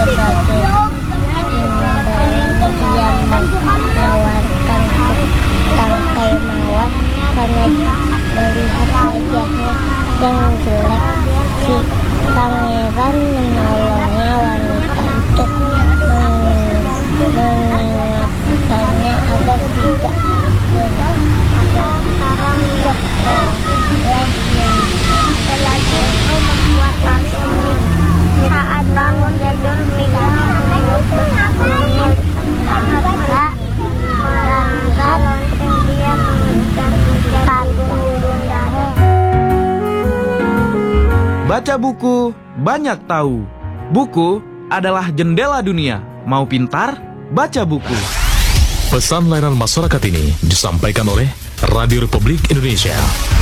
menawarkan tangkai mawar karena melihat wajahnya yang jelek. Si pangeran menolongnya wanita itu, mengingatkannya agar tidak lagi membuat saat bangun tidur Baca buku, banyak tahu. Buku adalah jendela dunia. Mau pintar, baca buku. Pesan layanan masyarakat ini disampaikan oleh Radio Republik Indonesia.